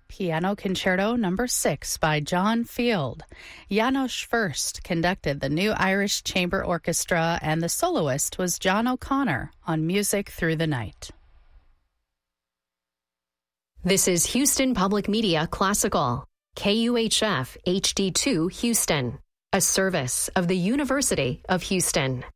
Piano Concerto No. 6 by John Field. János Furst conducted the New Irish Chamber Orchestra, and the soloist was John O'Connor on Music Through the Night. This is Houston Public Media Classical, KUHF HD2 Houston, a service of the University of Houston.